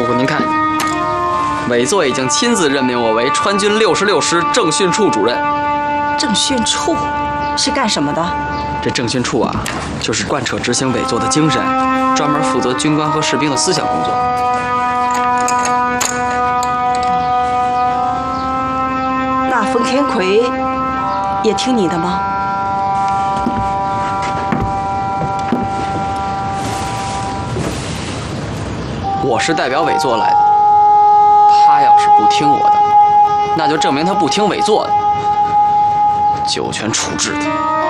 姑您看，委座已经亲自任命我为川军66师政训处主任。 政训处是干什么的？ 这政训处啊，就是贯彻执行委座的精神，专门负责军官和士兵的思想工作。 那冯天奎也听你的吗？ 我是代表委座来的，他要是不听我的，那就证明他不听委座的，就有权处置他。